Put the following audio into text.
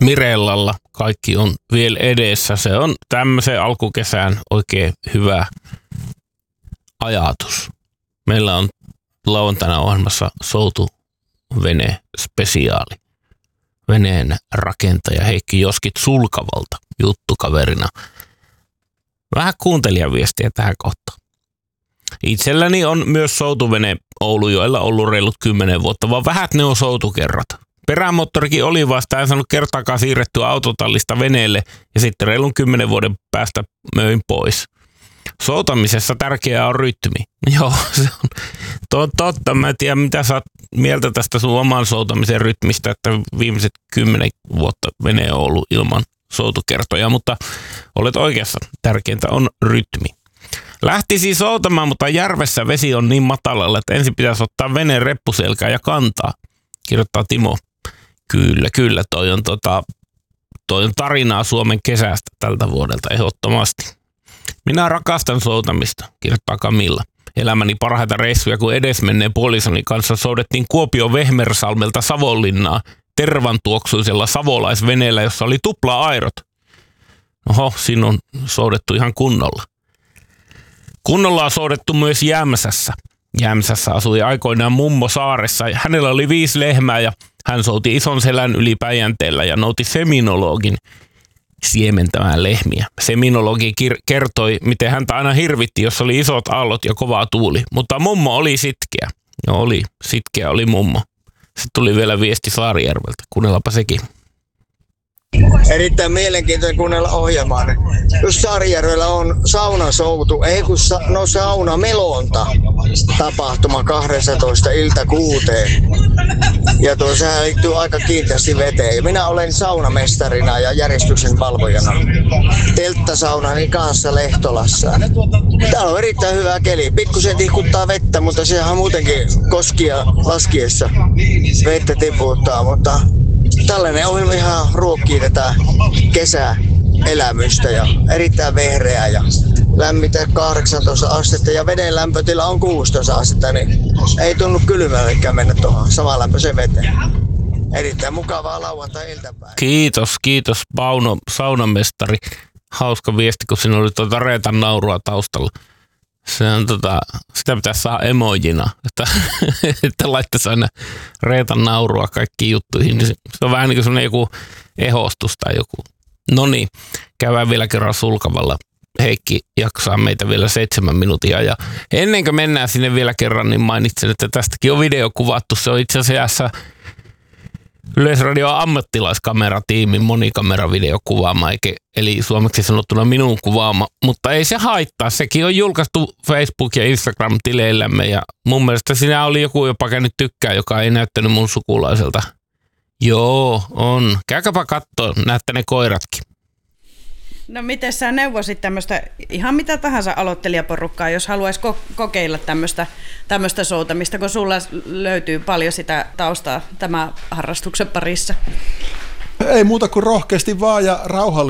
Mirellalla kaikki on vielä edessä. Se on tämmöisen alkukesään oikein hyvä ajatus. Meillä on lauantaina ohjelmassa soutuvene spesiaali. Veneen rakentaja Heikki Joskit Sulkavalta juttukaverina. Vähän kuuntelijaviestiä tähän kohtaan. Itselläni on myös soutuvene Oulujoella ollut reilut 10 vuotta, vaan vähät ne on soutukerrat. Perämoottorikin oli vasta, en saanut kertaakaan siirrettyä autotallista veneelle ja sitten reilun 10 vuoden päästä möin pois. Soutamisessa tärkeää on rytmi. Joo, se on totta. Mä en tiedä, mitä sä oot mieltä tästä sun oman soutamisen rytmistä, että viimeiset 10 vuotta vene on ollut ilman soutukertoja, mutta olet oikeassa. Tärkeintä on rytmi. Lähti siis soutamaan, mutta järvessä vesi on niin matalalla, että ensin pitäisi ottaa veneen reppuselkään ja kantaa. Kirjoittaa Timo. Kyllä, toi on tarinaa Suomen kesästä tältä vuodelta ehdottomasti. Minä rakastan soutamista, kirjoittaa Camilla. Elämäni parhaita reissuja, kun edesmenneen puolisoni kanssa soudettiin Kuopion Vehmersalmelta Savonlinnaa tervantuoksuisella savolaisveneellä, jossa oli tupla-airot. Oho, siinä on soudettu ihan kunnolla. Kunnolla on soudettu myös Jämsässä. Jämsässä asui aikoinaan mummo saaressa ja hänellä oli 5 lehmää ja hän souti ison selän yli Päijänteellä ja nouti seminologin siementämään lehmiä. Seminologi kertoi, miten häntä aina hirvitti, jos oli isot aallot ja kova tuuli, mutta mummo oli sitkeä. No sitkeä oli mummo. Sitten tuli vielä viesti Saarijärveltä, kuunnellaanpa sekin. Erittäin mielenkiintoinen kuunnella ohjelmaa. Just Saarijärvellä on saunasoutu, saunamelonta tapahtuma 12 ilta 6. Ja sehän liittyy aika kiinteästi veteen. Ja minä olen saunamestarina ja järjestyksen valvojana telttasaunani kanssa Lehtolassa. Täällä on erittäin hyvä keli. Pikkusen tihkuttaa vettä, mutta sehän muutenkin koskia laskiessa vettä tiputtaa, mutta tällainen ohjelma ihan ruokkii tätä kesäelämystä ja erittäin vehreää ja lämmitä 18 astetta ja veden lämpötila on 16 astetta, niin ei tunnu kylmällekään mennä tuohon samanlämpöiseen veteen. Erittäin mukavaa lauantai-iltapäivää. Kiitos Pauno, saunamestari. Hauska viesti, kun siinä oli Reetan naurua taustalla. Se on sitä pitäisi saada emojina, että laittaisi aina Reetan naurua kaikkiin juttuihin. Se on vähän niin kuin sellainen joku ehostus tai joku. No niin, käydään vielä kerran Sulkavalla. Heikki jaksaa meitä vielä 7 minuuttia. Ja ennen kuin mennään sinne vielä kerran, niin mainitsen, että tästäkin on video kuvattu. Se on itse asiassa Yleisradion ammattilaiskameratiimin monikameravideo kuvaama, eli suomeksi sanottuna minun kuvaama, mutta ei se haittaa. Sekin on julkaistu Facebook- ja Instagram-tileillämme ja mun mielestä siinä oli joku jopa käynyt tykkää, joka ei näyttänyt mun sukulaiselta. Joo, on. Käykääpä kattoo, näette ne koiratkin. No miten sä neuvosit tämmöistä, ihan mitä tahansa aloittelijaporukkaa, jos haluaisi kokeilla tämmöistä soutamista, kun sulla löytyy paljon sitä taustaa tämän harrastuksen parissa? Ei muuta kuin rohkeasti vaan ja rauhallisesti.